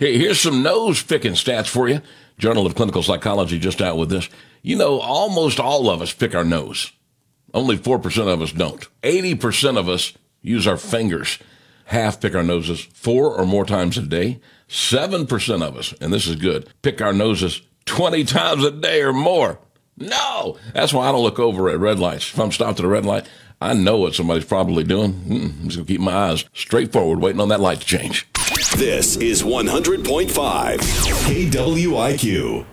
Hey, here's some nose picking stats for you. Journal of Clinical Psychology just out with this. You know, almost all of us pick our nose. Only 4% of us don't. 80% of us use our fingers. Half pick our noses 4 or more times a day. 7% of us, and this is good, pick our noses 20 times a day or more. No! That's why I don't look over at red lights. If I'm stopped at a red light, I know what somebody's probably doing. I'm just going to keep my eyes straight forward, waiting on that light to change. This is 100.5 KWIQ.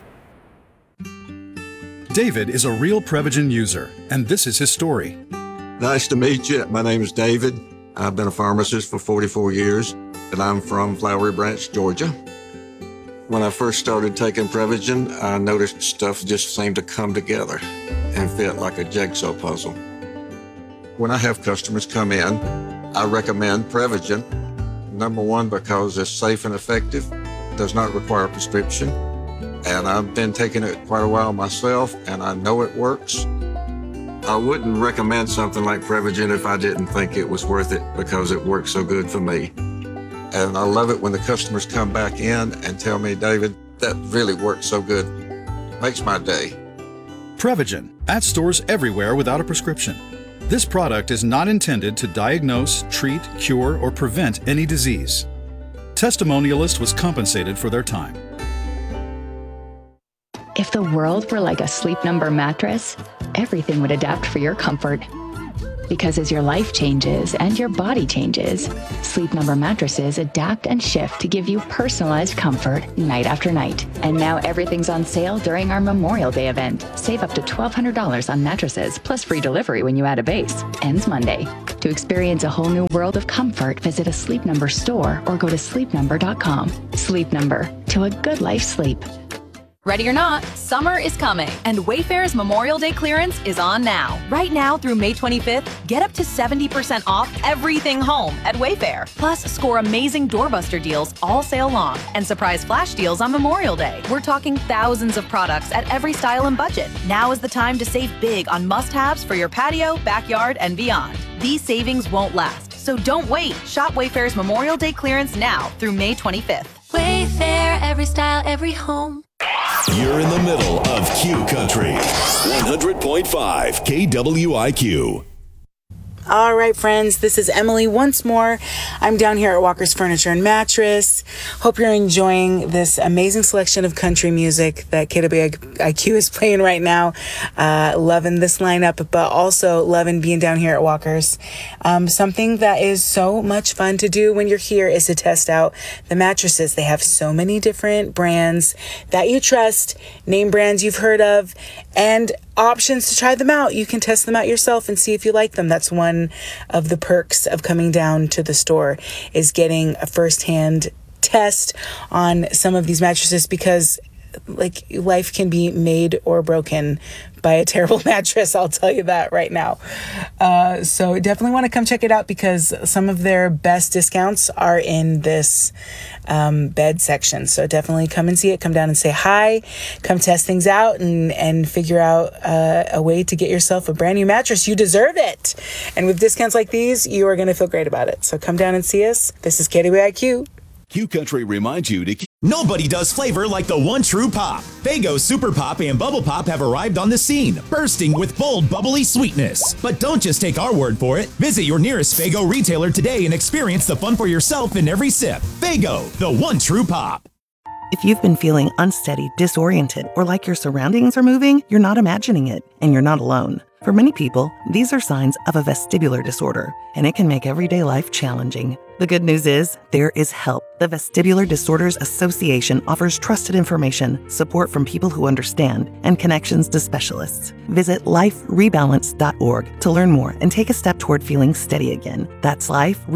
David is a real Prevagen user, and this is his story. Nice to meet you. My name is David. I've been a pharmacist for 44 years, and I'm from Flowery Branch, Georgia. When I first started taking Prevagen, I noticed stuff just seemed to come together and fit like a jigsaw puzzle. When I have customers come in, I recommend Prevagen. Number one, because it's safe and effective, does not require a prescription, and I've been taking it quite a while myself, and I know it works. I wouldn't recommend something like Prevagen if I didn't think it was worth it because it works so good for me. And I love it when the customers come back in and tell me, David, that really works so good. Makes my day. Prevagen, at stores everywhere without a prescription. This product is not intended to diagnose, treat, cure, or prevent any disease. Testimonialist was compensated for their time. If the world were like a Sleep Number mattress, everything would adapt for your comfort. Because as your life changes and your body changes, Sleep Number mattresses adapt and shift to give you personalized comfort night after night. And now everything's on sale during our Memorial Day event. Save up to $1,200 on mattresses, plus free delivery when you add a base. Ends Monday. To experience a whole new world of comfort, visit a Sleep Number store or go to sleepnumber.com. Sleep Number, to a good life sleep. Ready or not, summer is coming, and Wayfair's Memorial Day clearance is on now. Right now through May 25th, get up to 70% off everything home at Wayfair. Plus, score amazing doorbuster deals all sale long and surprise flash deals on Memorial Day. We're talking thousands of products at every style and budget. Now is the time to save big on must-haves for your patio, backyard, and beyond. These savings won't last, so don't wait. Shop Wayfair's Memorial Day clearance now through May 25th. Wayfair, every style, every home. You're in the middle of Q Country. 100.5 KWIQ. All right, friends, this is Emily once more. I'm down here at Walker's Furniture and Mattress. Hope you're enjoying this amazing selection of country music that KWIQ is playing right now. Loving this lineup, but also loving being down here at Walker's. Something that is so much fun to do when you're here is to test out the mattresses. They have so many different brands that you trust, name brands you've heard of, and options to try them out. You can test them out yourself and see if you like them. That's one of the perks of coming down to the store, is getting a firsthand test on some of these mattresses, because like life can be made or broken by a terrible mattress. I'll tell you that right now. So definitely want to come check it out, because some of their best discounts are in this bed section. So definitely come and see it. Come down and say hi. Come test things out and figure out a way to get yourself a brand new mattress. You deserve it. And with discounts like these, you are going to feel great about it. So come down and see us. This is KWIQ. Q Country reminds you to Nobody does flavor like the one true pop. Faygo Super Pop and Bubble Pop have arrived on the scene, bursting with bold, bubbly sweetness. But don't just take our word for it. Visit your nearest Faygo retailer today and experience the fun for yourself in every sip. Faygo, the one true pop. If you've been feeling unsteady, disoriented, or like your surroundings are moving, you're not imagining it, and you're not alone. For many people, these are signs of a vestibular disorder, and it can make everyday life challenging. The good news is, there is help. The Vestibular Disorders Association offers trusted information, support from people who understand, and connections to specialists. Visit liferebalance.org to learn more and take a step toward feeling steady again. That's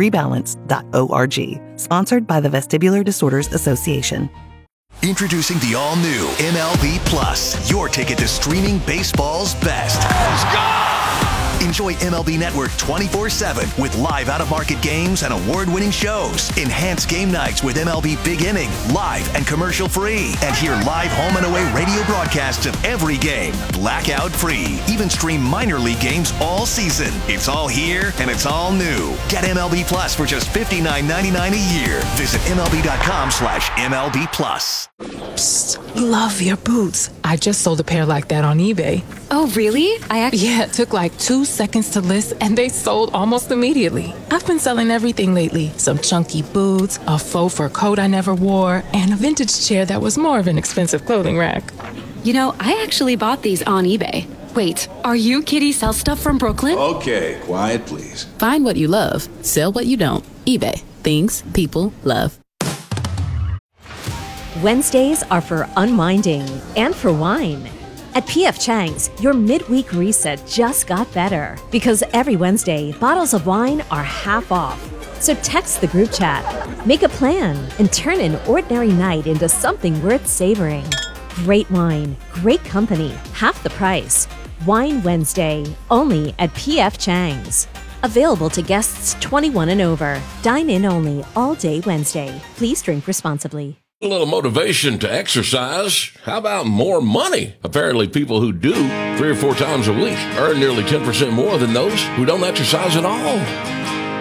liferebalance.org. Sponsored by the Vestibular Disorders Association. Introducing the all-new MLB Plus, your ticket to streaming baseball's best. Enjoy MLB Network 24/7 with live out-of-market games and award-winning shows. Enhance game nights with MLB Big Inning, live and commercial-free. And hear live home and away radio broadcasts of every game, blackout-free. Even stream minor league games all season. It's all here and it's all new. Get MLB Plus for just $59.99 a year. Visit MLB.com/MLB Plus. Psst, love your boots. I just sold a pair like that on eBay. Oh, really? Yeah, it took like 2 seconds to list and they sold almost immediately. I've been selling everything lately. Some chunky boots, a faux fur coat I never wore, and a vintage chair that was more of an expensive clothing rack. You know, I actually bought these on eBay. Wait, are you Kitty Sell Stuff from Brooklyn? Okay, quiet please. Find what you love, sell what you don't. eBay. Things people love. Wednesdays are for unwinding and for wine. At P.F. Chang's, your midweek reset just got better because every Wednesday, bottles of wine are half off. So text the group chat, make a plan, and turn an ordinary night into something worth savoring. Great wine, great company, half the price. Wine Wednesday, only at P.F. Chang's. Available to guests 21 and over. Dine in only all day Wednesday. Please drink responsibly. A little motivation to exercise. How about more money? Apparently, people who do 3 or 4 times a week earn nearly 10% more than those who don't exercise at all.